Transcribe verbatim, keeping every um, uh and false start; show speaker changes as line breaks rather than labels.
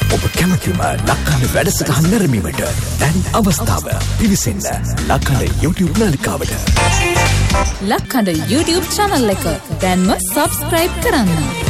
ඔබ කැමතිම ලක්කඩ වැඩසටහන් නැරඹීමට දැන් අවස්ථාව. පිවිසෙන්න ලක්කඩ YouTube නාලිකාවට.
ලක්කඩ YouTube channel එක දැන්ම subscribe කරන්න.